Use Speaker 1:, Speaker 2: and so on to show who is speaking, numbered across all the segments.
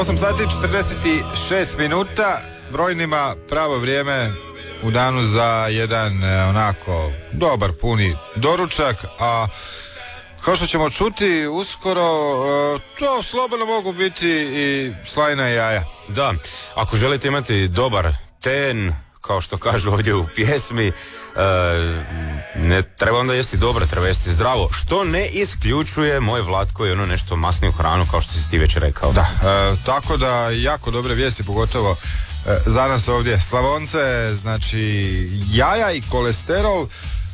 Speaker 1: 8 sati 46 minuta, brojnima pravo vrijeme u danu za jedan onako dobar puni doručak, a kao što ćemo čuti uskoro, to slobodno mogu biti i slajna i jaja.
Speaker 2: Da, ako želite imati dobar ten, kao što kažu ovdje u pjesmi, ne treba onda jesti dobro, treba jesti zdravo, što ne isključuje moj Vlatko i ono nešto masniju hranu, kao što si ti već rekao.
Speaker 1: Da, tako da jako dobre vijesti, pogotovo za nas ovdje Slavonce, znači jaja i kolesterol,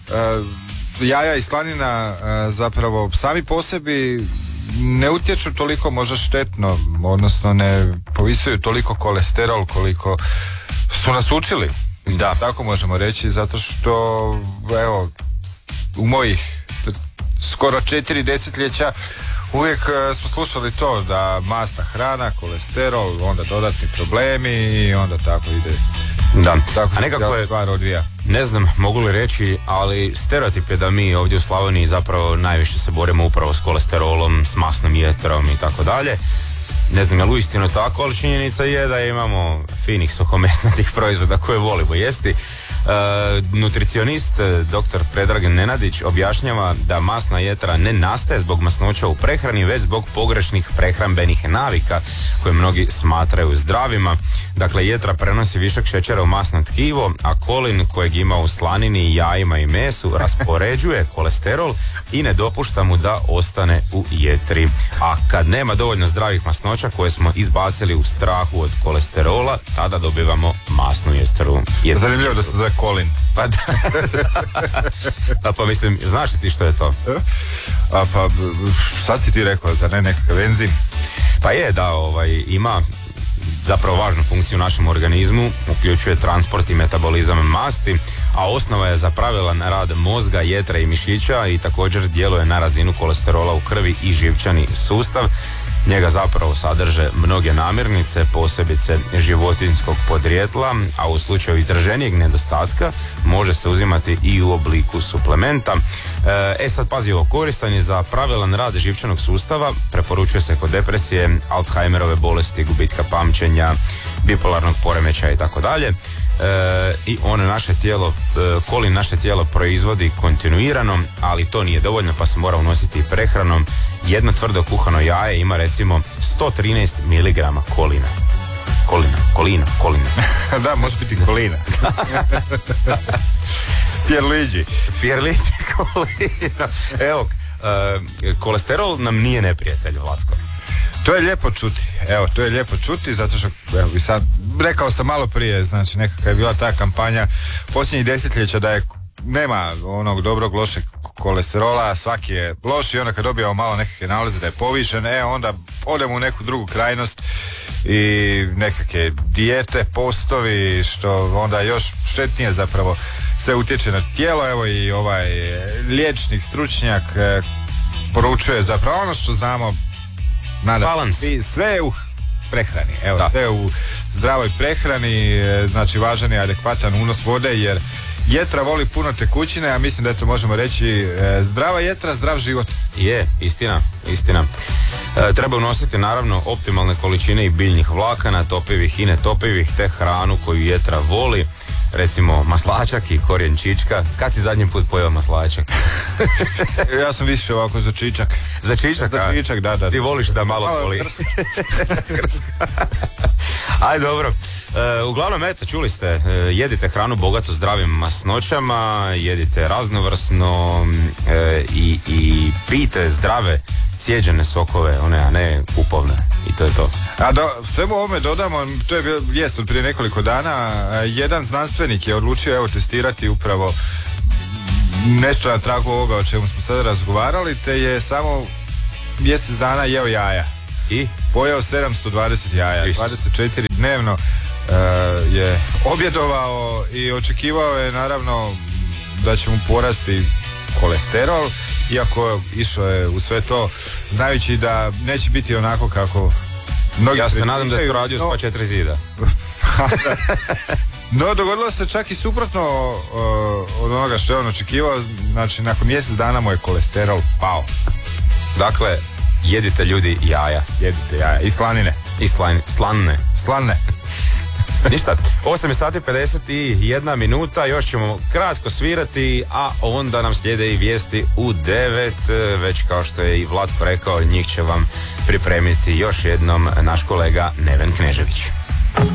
Speaker 1: jaja i slanina zapravo sami po sebi ne utječu toliko možda štetno, odnosno ne povisuju toliko kolesterol koliko su nas učili.
Speaker 2: Da.
Speaker 1: Tako možemo reći, zato što evo, u mojih skoro 4 desetljeća uvijek smo slušali to da masna hrana, kolesterol, onda dodatni problemi i onda tako ide.
Speaker 2: Da,
Speaker 1: tako
Speaker 2: a nekako je
Speaker 1: stvar odvija.
Speaker 2: Ne znam mogu li reći, ali stereotip je da mi ovdje u Slavoniji zapravo najviše se borimo upravo s kolesterolom, s masnom jetrom i tako dalje. Ne znam je li uistinu tako, ali činjenica je da imamo finih suhomesnatih proizvoda koje volimo jesti. Nutricionist dr. Predrag Nenadić objašnjava da masna jetra ne nastaje zbog masnoća u prehrani, već zbog pogrešnih prehrambenih navika koje mnogi smatraju zdravima. Dakle, jetra prenosi višak šećera u masno tkivo, a kolin kojeg ima u slanini, jajima i mesu raspoređuje kolesterol i ne dopušta mu da ostane u jetri. A kad nema dovoljno zdravih masnoća koje smo izbacili u strahu od kolesterola, tada dobivamo masnu jetru.
Speaker 1: Zanimljivo da se zove kolin.
Speaker 2: Pa da. Pa mislim, znaš li ti što je to?
Speaker 1: Pa sad si ti rekao, da ne nekakav enzim?
Speaker 2: Pa je, da, ima zapravo važnu funkciju u našem organizmu, uključuje transport i metabolizam masti, a osnova je za pravilan rad mozga, jetre i mišića i također djeluje na razinu kolesterola u krvi i živčani sustav. Njega zapravo sadrže mnoge namirnice, posebice životinjskog podrijetla, a u slučaju izraženijeg nedostatka može se uzimati i u obliku suplementa. Sad pazi ovo, koristan je za pravilan rad živčanog sustava, preporučuje se kod depresije, Alzheimerove bolesti, gubitka pamćenja, bipolarnog poremećaja i tako dalje. I on kolin naše tijelo proizvodi kontinuirano, ali to nije dovoljno, pa se mora unositi prehranom. Jedno tvrdo kuhano jaje ima recimo 113 mg kolina. Kolina.
Speaker 1: Da, može biti kolina. Pierluigi kolina.
Speaker 2: Evo, kolesterol nam nije neprijatelj, Vlatko.
Speaker 1: To je lijepo čuti, zato što, evo, i sad, rekao sam malo prije, znači nekakva je bila ta kampanja posljednjih desetljeća da nema onog dobrog lošeg kolesterola, svaki je loš i onda kad dobijamo malo nekakve nalaze da je povišen, onda odemo u neku drugu krajnost i nekakve dijete, postovi, što onda još štetnije zapravo sve utječe na tijelo. Evo i ovaj liječnik, stručnjak poručuje zapravo ono što znamo.
Speaker 2: Balans.
Speaker 1: Sve je u prehrani, sve je u zdravoj prehrani, znači važan je adekvatan unos vode, jer jetra voli puno tekućine, a mislim da to možemo reći, zdrava jetra, zdrav život.
Speaker 2: Je, istina. Treba unositi naravno optimalne količine i biljnih vlakana, topivih i netopivih, te hranu koju jetra voli. Recimo maslačak i korijen čička. Kad si zadnji put pojeo maslačak?
Speaker 1: Ja sam više ovako za čičak.
Speaker 2: Za čičak,
Speaker 1: da.
Speaker 2: Ti voliš da malo voli. Aj, dobro. Uglavnom, eto, čuli ste, jedite hranu bogatu zdravim masnoćama, jedite raznovrsno i pijte zdrave cijeđene sokove, a ne kupovne, i to je to.
Speaker 1: A svemu ovome dodamo, to je bio vijest od prije nekoliko dana, jedan znanstvenik je odlučio testirati upravo nešto na tragu ovoga o čemu smo sada razgovarali, te je samo mjesec dana jeo jaja.
Speaker 2: I?
Speaker 1: Pojeo 720 jaja, 24 dnevno je objedovao i očekivao je naravno da će mu porasti kolesterol, iako išao je u sve to znajući da neće biti onako kako mnogi.
Speaker 2: Ja se nadam da je to radio sva 4 zida.
Speaker 1: No, dogodilo se čak i suprotno od onoga što je on očekivao. Znači, nakon mjesec dana mu je kolesterol pao.
Speaker 2: Dakle, jedite ljudi jaja.
Speaker 1: Jedite jaja i slanine.
Speaker 2: I slanne.
Speaker 1: Slanne.
Speaker 2: Ništa, 8 sati 51 minuta, još ćemo kratko svirati, a onda nam slijede i vijesti u 9, već kao što je i Vlatko rekao, njih će vam pripremiti još jednom naš kolega Neven Knežević.